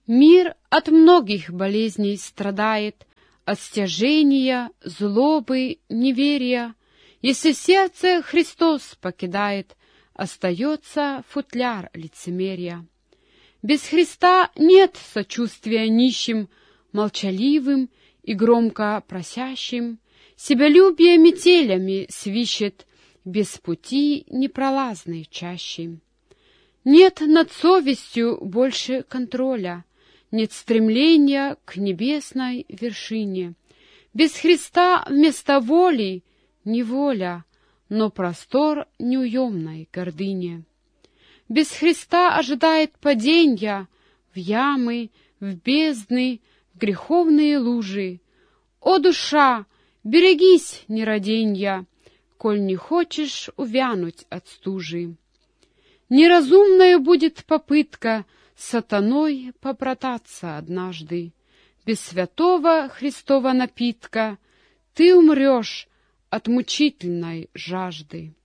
Мир от многих болезней страдает, от стяжения, злобы, неверия. Если сердце Христос покидает, остается футляр лицемерия. Без Христа нет сочувствия нищим, молчаливым и громко просящим. Себялюбие метелями свищет, без пути непролазной чащи. Нет над совестью больше контроля, нет стремления к небесной вершине. Без Христа вместо воли неволя, но простор неуемной гордыни. Без Христа ожидает паденья в ямы, в бездны, в греховные лужи. О, душа, берегись нераденья, коль не хочешь увянуть от стужи. Неразумною будет попытка сатаной побрататься однажды. Без святого Христова напитка ты умрешь от мучительной жажды.